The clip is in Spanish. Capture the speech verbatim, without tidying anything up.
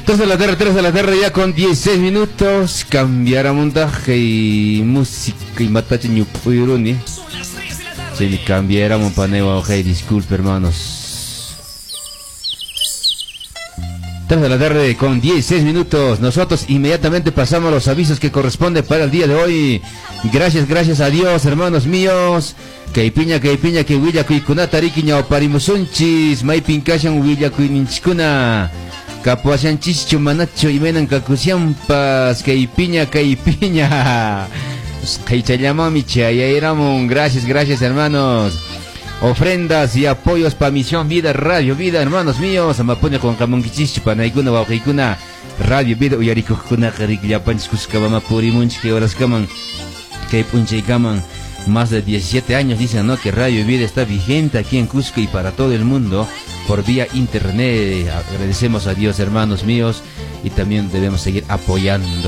tres de la tarde, tres de la tarde ya con dieciséis minutos. Cambiará montaje y música y matache ñupuyuruni. Si me cambiáramos paneo, ok, disculpe hermanos. tres de la tarde con dieciséis minutos. Nosotros inmediatamente pasamos a los avisos que corresponden para el día de hoy. Gracias, gracias a Dios, hermanos míos. Que piña, que piña, que huilla, que kunata riquiña, parimusunchis, may pincashan huilla, que ninchkuna. Capuashan chicho, manacho, y menan cacusiampas, que piña, que piña. Que chayamami, chayairamon. Gracias, gracias, hermanos. Ofrendas y apoyos para Misión Vida, Radio Vida, hermanos míos. Amapoña con Camonquichichi, Panaikuna, Baujaikuna, Radio Vida, Uyarikuna, Jarikyapanchkus, Kabama Purimunch, que horas caman, que punche caman. Más de diecisiete años dicen, ¿no?, que Radio Vida está vigente aquí en Cusco y para todo el mundo por vía internet. Agradecemos a Dios, hermanos míos, y también debemos seguir apoyando.